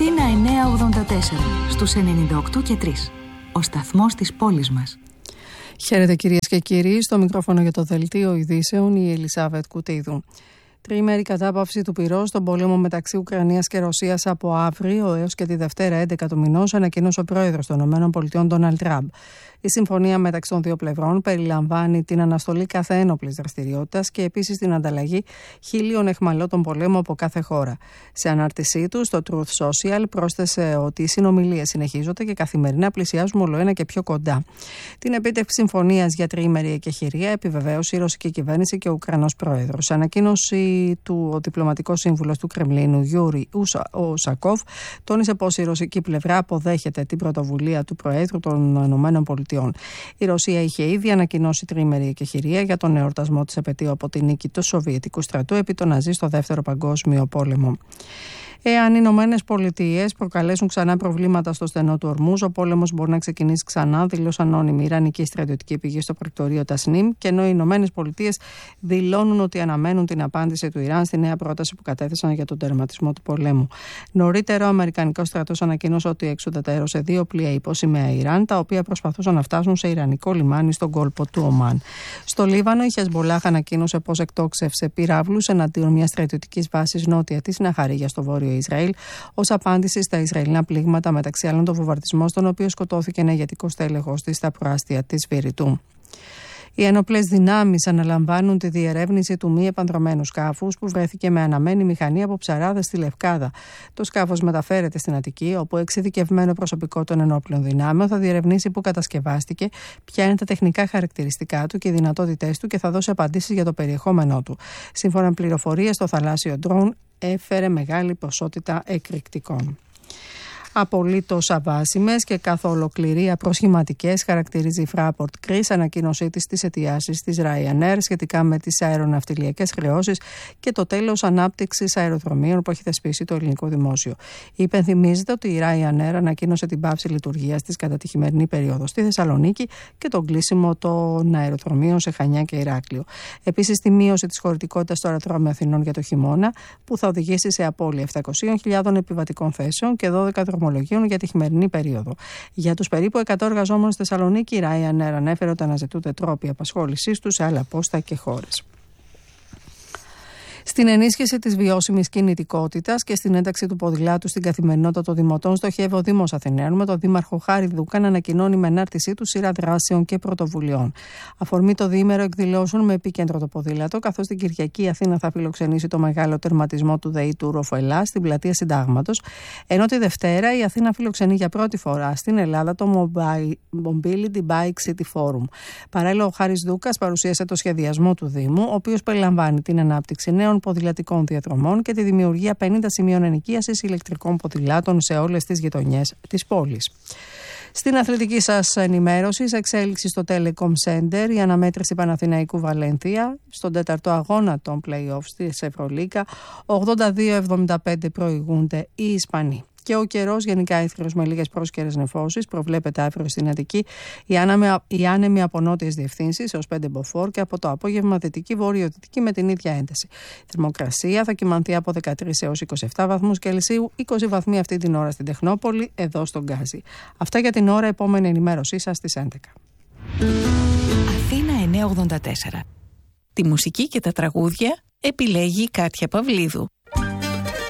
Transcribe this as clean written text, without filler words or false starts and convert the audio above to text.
Αθήνα 984 στους 98 και 3. Ο σταθμός της πόλης μας. Χαίρετε κυρίες και κύριοι, στο μικρόφωνο για το δελτίο ειδήσεων η Ελισάβετ Κουτίδου. Τριήμερη κατάπαυση του πυρός στον πόλεμο μεταξύ Ουκρανίας και Ρωσίας από αύριο έως και τη Δευτέρα 11 του μηνός, ανακοίνωσε ο πρόεδρος των ΗΠΑ, Ντόναλντ Τραμπ. Η συμφωνία μεταξύ των δύο πλευρών περιλαμβάνει την αναστολή κάθε ένοπλης δραστηριότητας και επίσης την ανταλλαγή 1.000 αιχμαλώτων πολέμου από κάθε χώρα. Σε ανάρτησή του, στο Truth Social πρόσθεσε ότι οι συνομιλίες συνεχίζονται και καθημερινά πλησιάζουν όλο ένα και πιο κοντά. Την επίτευξη συμφωνίας για τριήμερη εκεχηρία επιβεβαίωσε η ρωσική κυβέρνηση και ο Ουκρανός πρόεδρος. Σε ανακοίνωση του, ο διπλωματικός σύμβουλος του Κρεμλίνου, Γιούρι Ουσακόφ, τόνισε πως η ρωσική πλευρά αποδέχεται την πρωτοβουλία του Προέδρου των ΗΠΑ. Η Ρωσία είχε ήδη ανακοινώσει τριήμερη εκεχηρία για τον εορτασμό της επετείου από τη νίκη του Σοβιετικού στρατού επί των Ναζί στο Δεύτερο Παγκόσμιο Πόλεμο. Εάν οι Ηνωμένες Πολιτείες προκαλέσουν ξανά προβλήματα στο στενό του Ορμούζ, ο πόλεμος μπορεί να ξεκινήσει ξανά, δήλωσε ανώνυμη ιρανική στρατιωτική πηγή στο πρακτορείο Τασνίμ, και ενώ οι Ηνωμένες Πολιτείες δηλώνουν ότι αναμένουν την απάντηση του Ιράν στη νέα πρόταση που κατέθεσαν για τον τερματισμό του πολέμου. Νωρίτερα, ο Αμερικανικός στρατός ανακοίνωσε ότι εξουδετερώσε 2 πλοία υπό σημαία Ιράν, τα οποία προσπαθούσαν να φτάσουν σε ιρανικό λιμάνι στον κόλπο του Ομάν. Στο Λίβανο, η Χεσμολάχ ανακοίνωσε πως εκτόξευσε πυράβλους εναντίον μιας στρατιωτικής βάσης νότια της Ναχαρίγια στο βόρειο Ισραήλ, ως απάντηση στα Ισραηλινά πλήγματα, μεταξύ άλλων τον βομβαρδισμό στον οποίο σκοτώθηκε ένα ηγετικό στέλεχος της στα προάστια της Βηρητού. Οι ένοπλες δυνάμεις αναλαμβάνουν τη διερεύνηση του μη επανδρωμένου σκάφους που βρέθηκε με αναμένη μηχανή από ψαράδες στη Λευκάδα. Το σκάφος μεταφέρεται στην Αττική, όπου εξειδικευμένο προσωπικό των ενόπλων δυνάμεων θα διερευνήσει πού κατασκευάστηκε, ποια είναι τα τεχνικά χαρακτηριστικά του και οι δυνατότητές του και θα δώσει απαντήσεις για το περιεχόμενό του. Σύμφωνα με πληροφορίες, το θαλάσσιο ντρόουν έφερε μεγάλη ποσότητα εκρηκτικών. Απολύτως αβάσιμες και καθ' ολοκληρία προσχηματικές, χαρακτηρίζει η Fraport Greece ανακοίνωσή της στις αιτιάσεις της Ryanair σχετικά με τις αεροναυτιλιακές χρεώσεις και το τέλος ανάπτυξης αεροδρομίων που έχει θεσπίσει το ελληνικό δημόσιο. Υπενθυμίζεται ότι η Ryanair ανακοίνωσε την πάυση λειτουργίας της κατά τη χειμερινή περίοδο στη Θεσσαλονίκη και τον κλείσιμο των αεροδρομίων σε Χανιά και Ηράκλειο. Επίσης, τη μείωση της χωρητικότητας στο αεροδρόμιο Αθηνών για το χειμώνα, που θα οδηγήσει σε απώλεια 700.000 επιβατικών θέσεων και 12 δρομολογίων για τη χειμερινή περίοδο. Για τους περίπου 100 εργαζόμενους στη Θεσσαλονίκη, η Ryanair ανέφερε ότι αναζητούνται τρόποι απασχόλησής τους σε άλλα πόστα και χώρες. Στην ενίσχυση της βιώσιμης κινητικότητας και στην ένταξη του ποδηλάτου στην καθημερινότητα των δημοτών, στοχεύει ο Δήμος Αθηναίων με τον Δήμαρχο Χάρη Δούκα να ανακοινώνει με ενάρτησή του σειρά δράσεων και πρωτοβουλειών. Αφορμή το διήμερο εκδηλώσεων με επίκεντρο το ποδήλατο, καθώς την Κυριακή η Αθήνα θα φιλοξενήσει το μεγάλο τερματισμό του ΔΕΗ Tour of Hellas στην πλατεία Συντάγματος, ενώ τη Δευτέρα η Αθήνα φιλοξενεί για πρώτη φορά στην Ελλάδα το Mobility Bike City Forum. Παράλληλα, ο Χάρης Δούκας παρουσίασε το σχεδιασμό του Δήμου, ο οποίος περιλαμβάνει την ανάπτυξη νέων ποδηλατικών διαδρομών και τη δημιουργία 50 σημείων ενοικίασης ηλεκτρικών ποδηλάτων σε όλες τις γειτονιές της πόλης. Στην αθλητική σας ενημέρωση, σε εξέλιξη στο Telecom Center, η αναμέτρηση Παναθηναϊκού Βαλένθια στον 4ο αγώνα των play-offs της Ευρωλίγκα, 82-75 προηγούνται οι Ισπανοί. Και ο καιρός γενικά ήθριος με λίγες πρόσκαιρες νεφώσεις, προβλέπεται αύριο στην Αττική η άνεμη από νότιες διευθύνσεις έως 5 μποφόρ και από το απόγευμα δυτική βορειοδυτική με την ίδια ένταση. Η θερμοκρασία θα κυμανθεί από 13 έως 27 βαθμούς Κελσίου, 20 βαθμοί αυτή την ώρα στην Τεχνόπολη, εδώ στον Γκάζι. Αυτά για την ώρα, επόμενη ενημέρωσή σας στις 11. Αθήνα 984. Τη μουσική και τα τραγούδια επιλέγει η Κάτια Παυλίδου.